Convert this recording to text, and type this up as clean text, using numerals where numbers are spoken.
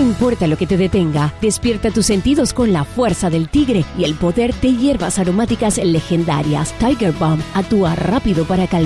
importa lo que te detenga, despierta tus sentidos con la fuerza del tigre y el poder de hierbas aromáticas legendarias. Tiger Balm actúa rápido para calmar